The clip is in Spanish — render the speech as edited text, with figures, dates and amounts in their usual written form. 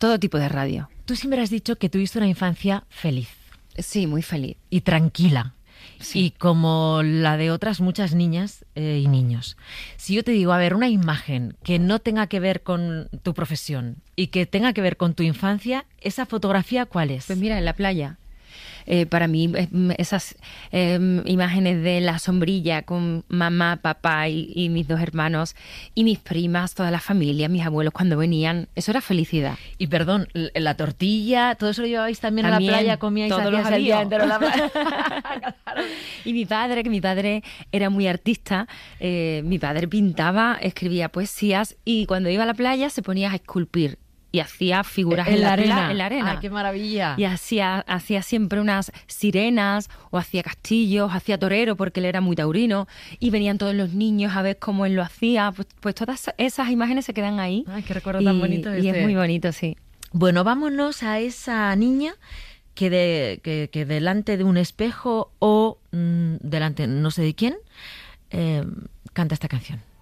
todo tipo de radio. Tú siempre has dicho que tuviste una infancia feliz. Sí, muy feliz. Y tranquila. Sí. Y como la de otras muchas niñas y niños. Si yo te digo, a ver, una imagen que no tenga que ver con tu profesión y que tenga que ver con tu infancia, ¿esa fotografía cuál es? Pues mira, en la playa. Para mí, esas imágenes de la sombrilla con mamá, papá y mis 2 hermanos y mis primas, toda la familia, mis abuelos cuando venían, eso era felicidad. Y perdón, la tortilla, ¿todo eso lo llevabais también a la playa? ¿Comíais todos los el día días entero en la playa? Y mi padre era muy artista, mi padre pintaba, escribía poesías y cuando iba a la playa se ponía a esculpir. Y hacía figuras en la arena. ¡Ah, qué maravilla! Y hacía siempre unas sirenas, o hacía castillos, hacía torero, porque él era muy taurino. Y venían todos los niños a ver cómo él lo hacía. Pues todas esas imágenes se quedan ahí. ¡Ay, qué recuerdo tan bonito! Y es muy bonito, sí. Bueno, vámonos a esa niña que delante de un espejo o delante no sé de quién, canta esta canción.